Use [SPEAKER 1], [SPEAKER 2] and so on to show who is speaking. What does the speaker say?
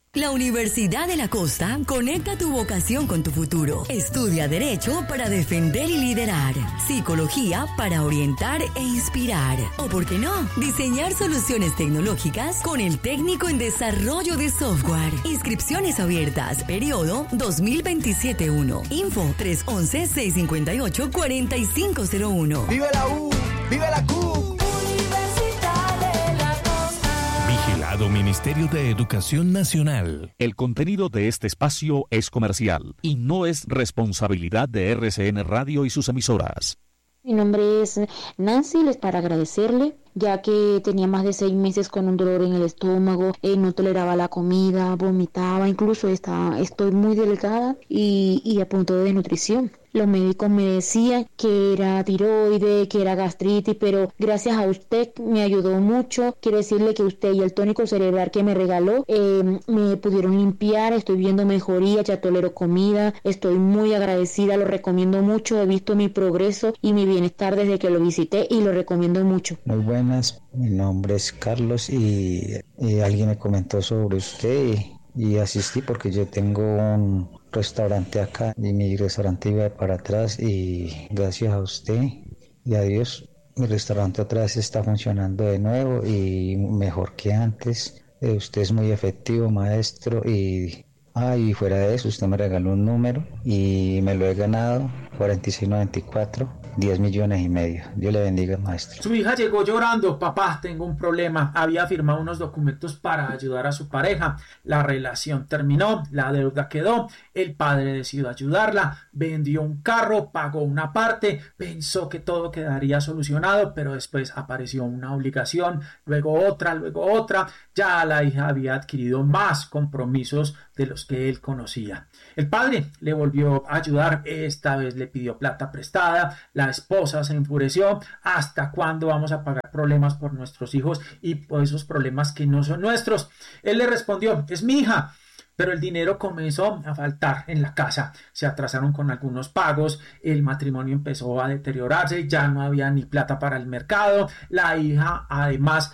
[SPEAKER 1] La Universidad de la Costa conecta tu vocación con tu futuro. Estudia Derecho para defender y liderar. Psicología para orientar e inspirar. O, ¿por qué no?, diseñar soluciones tecnológicas con el técnico en desarrollo de software. Inscripciones abiertas. Periodo 2027-1. Info 311-658-4501.
[SPEAKER 2] ¡Vive la U! ¡Vive la Q!
[SPEAKER 3] Ministerio de Educación Nacional.
[SPEAKER 4] El contenido de este espacio es comercial y no es responsabilidad de RCN Radio y sus emisoras.
[SPEAKER 5] Mi nombre es Nancy, les para agradecerle, ya que tenía más de 6 meses con un dolor en el estómago, no toleraba la comida, vomitaba, incluso estoy muy delgada y a punto de desnutrición. Los médicos me decían que era tiroides, que era gastritis, pero gracias a usted me ayudó mucho. Quiero decirle que usted y el tónico cerebral que me regaló me pudieron limpiar, estoy viendo mejoría, ya tolero comida, estoy muy agradecida, lo recomiendo mucho, he visto mi progreso y mi bienestar desde que lo visité y lo recomiendo mucho.
[SPEAKER 6] Muy buenas, mi nombre es Carlos y alguien me comentó sobre usted y asistí porque yo tengo un restaurante acá y mi restaurante iba para atrás y gracias a usted y a Dios mi restaurante otra vez está funcionando de nuevo y mejor que antes. Usted es muy efectivo, maestro, y fuera de eso usted me regaló un número y me lo he ganado, 4694, 10 millones y medio. Dios le bendiga, maestro.
[SPEAKER 7] Su hija llegó llorando: papá, tengo un problema. Había firmado unos documentos para ayudar a su pareja. La relación terminó, la deuda quedó. El padre decidió ayudarla, vendió un carro, pagó una parte, pensó que todo quedaría solucionado, pero después apareció una obligación, luego otra. Ya la hija había adquirido más compromisos de los que él conocía. El padre le volvió a ayudar, esta vez le pidió plata prestada. La esposa se enfureció: ¿hasta cuándo vamos a pagar problemas por nuestros hijos y por esos problemas que no son nuestros? Él le respondió: es mi hija. Pero el dinero comenzó a faltar en la casa, se atrasaron con algunos pagos, el matrimonio empezó a deteriorarse, ya no había ni plata para el mercado, la hija además